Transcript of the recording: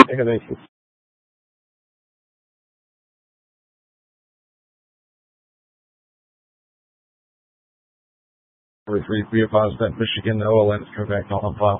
Yeah, thank you. We advised that Michigan OLN is coming back on file.